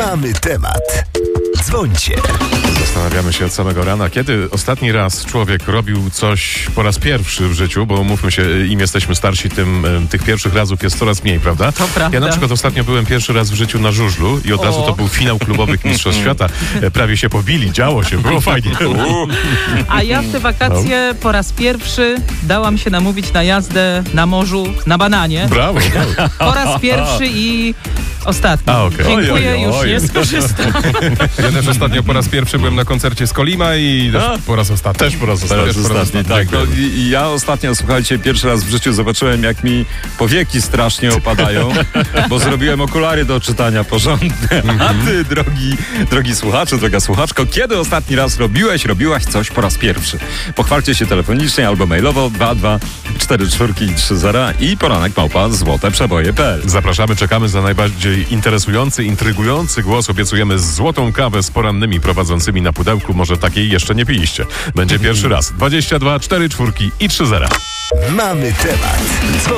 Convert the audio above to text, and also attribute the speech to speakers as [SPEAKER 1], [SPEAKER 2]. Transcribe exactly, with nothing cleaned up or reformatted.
[SPEAKER 1] Mamy temat. Dzwońcie.
[SPEAKER 2] Zastanawiamy się od samego rana, kiedy ostatni raz człowiek robił coś po raz pierwszy w życiu, bo umówmy się, im jesteśmy starsi, tym e, tych pierwszych razów jest coraz mniej, prawda?
[SPEAKER 3] To prawda.
[SPEAKER 2] Ja na przykład ostatnio byłem pierwszy raz w życiu na żużlu i od
[SPEAKER 3] O.
[SPEAKER 2] razu to był finał klubowych mistrzostw świata. E, prawie się pobili, działo się, było fajnie.
[SPEAKER 3] A ja w te wakacje po raz pierwszy dałam się namówić na jazdę na morzu na bananie.
[SPEAKER 2] Brawo, brawo.
[SPEAKER 3] Po raz pierwszy i ostatni.
[SPEAKER 2] A, okej.
[SPEAKER 3] Dziękuję,
[SPEAKER 2] Oj, oj,
[SPEAKER 3] już
[SPEAKER 2] oj.
[SPEAKER 3] nie skorzystam.
[SPEAKER 4] Ja też ostatnio po raz pierwszy byłem na koncercie z Kolima i też
[SPEAKER 2] A?
[SPEAKER 4] po raz ostatni.
[SPEAKER 2] Też po raz ostatni.
[SPEAKER 4] Też po raz
[SPEAKER 5] Ostatni, tak. No, i, I ja ostatnio, słuchajcie, pierwszy raz w życiu zobaczyłem, jak mi powieki strasznie opadają, bo zrobiłem okulary do czytania porządne. A ty, drogi, drogi słuchaczu, droga słuchaczko, kiedy ostatni raz robiłeś, robiłaś coś po raz pierwszy? Pochwalcie się telefonicznie albo mailowo dwa dwa cztery cztery trzy zero i poranek małpa złote przeboje kropka p l.
[SPEAKER 2] Zapraszamy, czekamy za najbardziej interesujący, intrygujący głos. Obiecujemy złotą kawę z porannymi prowadzącymi na pudełku. Może takiej jeszcze nie piliście. Będzie pierwszy raz. dwadzieścia dwa cztery cztery i trzy zero.
[SPEAKER 1] Mamy temat.